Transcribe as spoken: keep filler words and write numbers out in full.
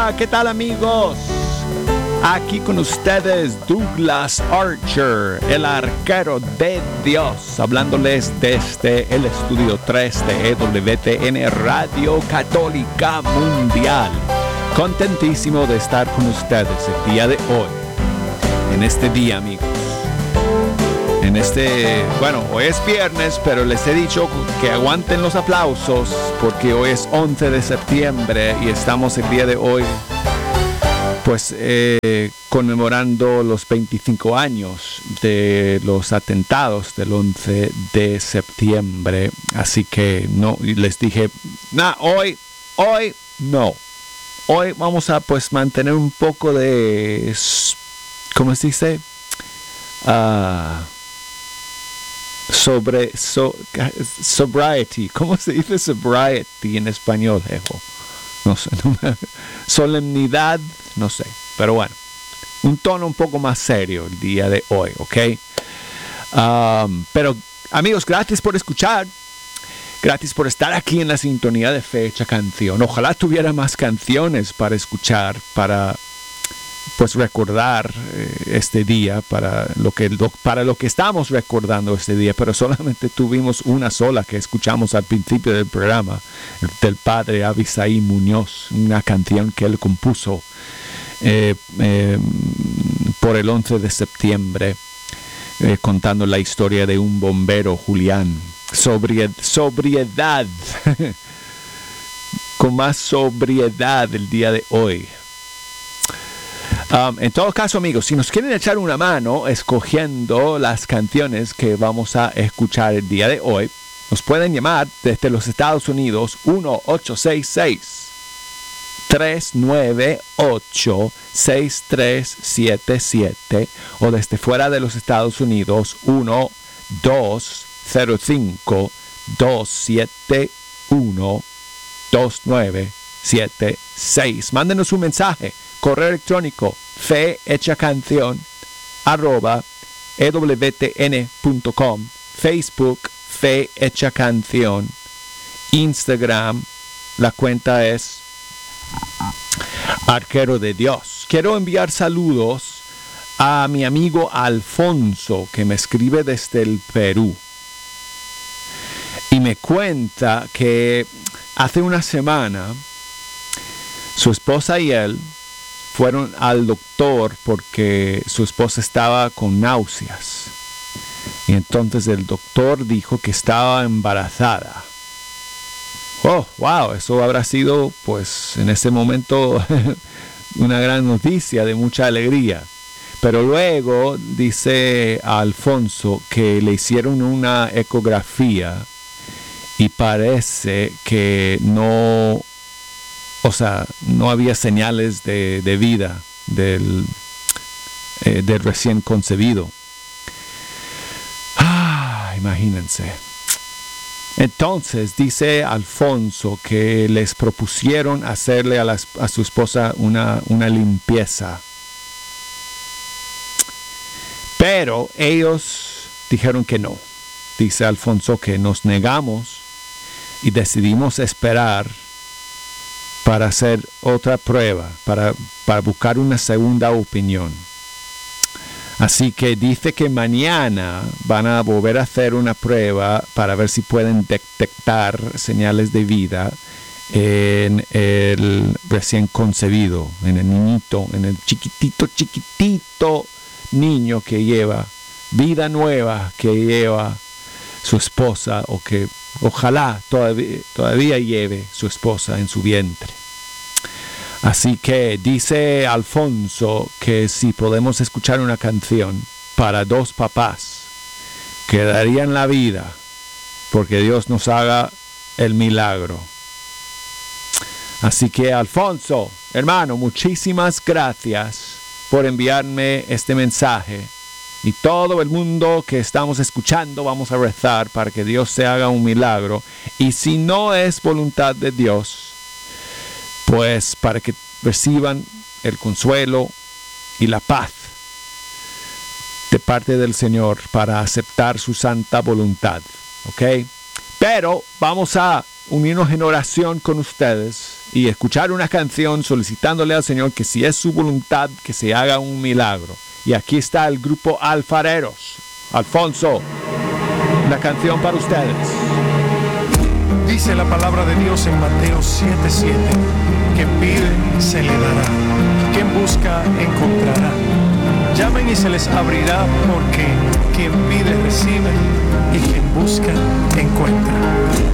Hola, ¿qué tal amigos? Aquí con ustedes Douglas Archer, el arquero de Dios, hablándoles desde el estudio tres de E W T N Radio Católica Mundial. Contentísimo de estar con ustedes el día de hoy, en este día, amigos. En este, bueno, hoy es viernes, pero les he dicho que aguanten los aplausos porque hoy es once de septiembre y estamos el día de hoy pues eh, conmemorando los veinticinco años de los atentados del once de septiembre. Así que no, les dije, nah, hoy, hoy no. Hoy vamos a pues mantener un poco de, ¿cómo se dice? Ah... Uh, Sobre, so, sobriety, ¿cómo se dice sobriety en español, jejo? No sé, no me, solemnidad, no sé, pero bueno, un tono un poco más serio el día de hoy, ¿ok? Um, pero amigos, gracias por escuchar, gracias por estar aquí en la sintonía de Fecha Canción. Ojalá tuviera más canciones para escuchar, para pues recordar eh, este día, para lo que lo, para lo que estamos recordando este día, pero solamente tuvimos una sola que escuchamos al principio del programa, del padre Abisaí Muñoz, una canción que él compuso eh, eh, por el once de septiembre, eh, contando la historia de un bombero, Julián. Sobrie, sobriedad, con más sobriedad el día de hoy. Um, en todo caso, amigos, si nos quieren echar una mano escogiendo las canciones que vamos a escuchar el día de hoy, nos pueden llamar desde los Estados Unidos uno ocho seis seis, tres nueve ocho, seis tres siete siete o desde fuera de los Estados Unidos uno dos cero cinco, dos siete uno, dos nueve siete seis. Mándenos un mensaje. Correo electrónico fehechacanción arroba ewtn.com, Facebook Fe Hecha Canción, Instagram, la cuenta es Arquero de Dios. Quiero enviar saludos a mi amigo Alfonso, que me escribe desde el Perú y me cuenta que hace una semana su esposa y él fueron al doctor porque su esposa estaba con náuseas. Y entonces el doctor dijo que estaba embarazada. Oh, wow, eso habrá sido, pues, en ese momento una gran noticia de mucha alegría. Pero luego dice a Alfonso que le hicieron una ecografía y parece que no... O sea, no había señales de, de vida del, eh, del recién concebido. Ah, imagínense. Entonces, dice Alfonso que les propusieron hacerle a, las, a su esposa una, una limpieza. Pero ellos dijeron que no. Dice Alfonso que nos negamos y decidimos esperar para hacer otra prueba, para, para buscar una segunda opinión. Así que dice que mañana van a volver a hacer una prueba para ver si pueden detectar señales de vida en el recién concebido, en el niñito, en el chiquitito, chiquitito niño que lleva, vida nueva que lleva su esposa, o que ojalá todavía, todavía lleve su esposa en su vientre. Así que dice Alfonso que si podemos escuchar una canción para dos papás que darían la vida porque Dios nos haga el milagro. Así que Alfonso, hermano, muchísimas gracias por enviarme este mensaje. Y todo el mundo que estamos escuchando vamos a rezar para que Dios se haga un milagro. Y si no es voluntad de Dios, pues para que reciban el consuelo y la paz de parte del Señor para aceptar su santa voluntad. ¿Ok? Pero vamos a unirnos en oración con ustedes y escuchar una canción solicitándole al Señor que si es su voluntad que se haga un milagro. Y aquí está el grupo Alfareros. Alfonso, la canción para ustedes. Dice la palabra de Dios en Mateo siete siete, que pide, se le dará, quien busca, encontrará. Llamen y se les abrirá, porque quien pide, recibe, y quien busca, encuentra.